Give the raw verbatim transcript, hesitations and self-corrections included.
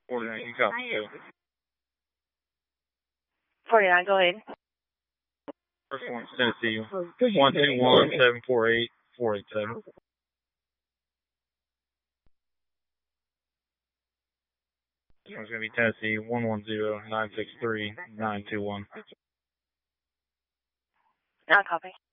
forty-nine, you copy too. forty-nine, go ahead. First one, Tennessee, one two one, seven four eight, four eight seven. This one's going to be Tennessee, one one zero, nine six three, nine two one. I'll copy.